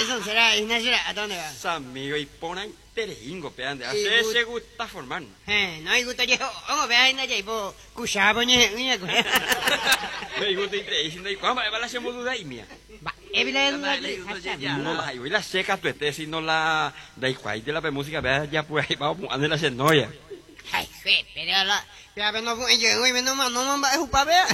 eso será, ¿a dónde va? Amigo, y ponen tereingo, peande. Hace se gusta formar. No hay gusto, yo, vamos, vea, no hay po, cuchabo, niña, Me gusta y te diciendo, ¿y cuándo va la hacemos duda y mía? No la hay, la seca, tu si no la da igual de la música, vea, ya pues ahí vamos a la cenoya. Ay, pero la, pero no fue yo, güey, no va a jugar, vea.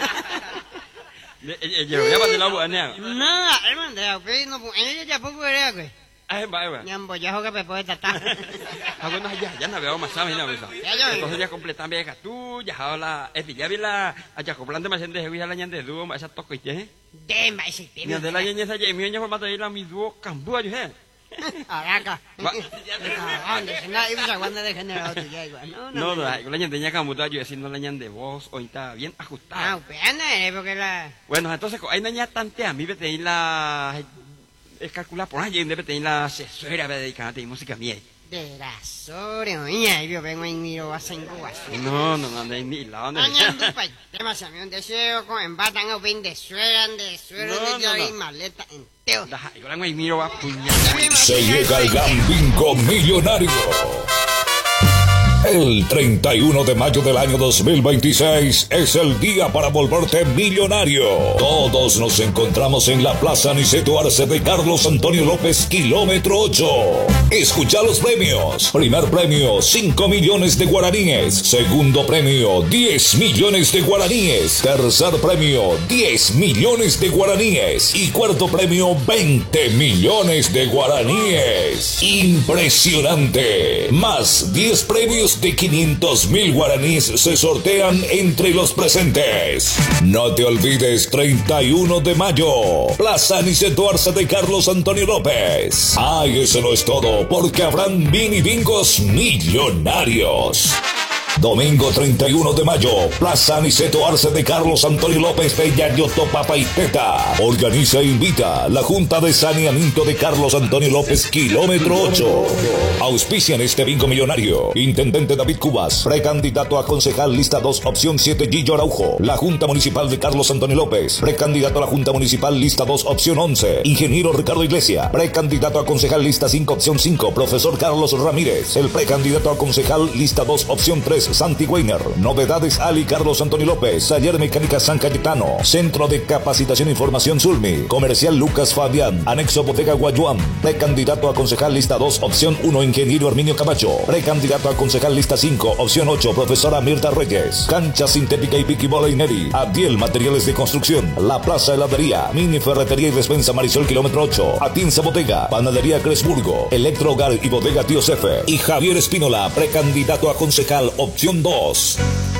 Yo ya pasé la buena. No, hermano, no, ya poco era, güey. Ay, va. Nyambo, ya juega pepo esta tarde. Bueno, ya no veo más sabes, no veo. Entonces ya completan vieja tú, ya habla, ya vi la, ya comprando más gente, ya la ñande dúo, más esa toco y qué. Demba, ese tema. Ni de la ñande esa, y mi ña formato de la mi dúo cambua, yo sé. Acá. ¿Dónde? No, iba a guardar de generado tu ya igual. No, la ñande ña cambua, yo decir no la ñande voz, hoy está bien ajustada. Ah, pena, porque la. Bueno, entonces, hay una ña tantea, a mí vete ahí la. Es calcular por ahí, debe tener la asesora dedicada a música mía. De la soria, mía, yo vengo y miro a cinco así. No, ni la onda. Añando pa, demasiado, un deseo con embatan o bien de sueran, de y maleta entero. Yo la miro a puñal. Se llega el gran bingo millonario. El 31 de mayo del año 2026 es el día para volverte millonario. Todos nos encontramos en la Plaza Niceto Arce de Carlos Antonio López, kilómetro 8. Escucha los premios. Primer premio, 5 millones de guaraníes. Segundo premio, 10 millones de guaraníes. Tercer premio, 10 millones de guaraníes. Y cuarto premio, 20 millones de guaraníes. Impresionante. Más 10 premios de 500.000 guaraníes se sortean entre los presentes. No te olvides, 31 de mayo, Plaza Niceto Arce de Carlos Antonio López. Ay, eso no es todo, porque habrán mini bingos millonarios. Domingo 31 de mayo, Plaza Niceto Arce de Carlos Antonio López, Peñañoto, Papaiteta. Organiza e invita la Junta de Saneamiento de Carlos Antonio López, kilómetro 8. Auspician este bingo millonario: Intendente David Cubas, precandidato a concejal lista 2, opción 7, Gillo Araujo. La Junta Municipal de Carlos Antonio López, precandidato a la Junta Municipal lista 2, opción 11, Ingeniero Ricardo Iglesia. Precandidato a concejal lista 5, opción 5, Profesor Carlos Ramírez. El precandidato a concejal lista 2, opción 3, Santi Weiner. Novedades Ali Carlos Antonio López. Taller Mecánica San Cayetano. Centro de Capacitación e Información Sulmi. Comercial Lucas Fabián. Anexo Bodega Guayuán. Precandidato a concejal lista 2, opción 1, Ingeniero Herminio Camacho. Precandidato a concejal lista 5, opción 8, Profesora Mirta Reyes. Cancha Sintética y Piqui Bola y Neri. Adiel Materiales de Construcción. La Plaza Heladería. Mini Ferretería y Despensa Marisol, kilómetro 8. Atinza Bodega. Panadería Cresburgo. Electro Hogar y Bodega Tío Cefe. Y Javier Espínola, precandidato a concejal opción 2.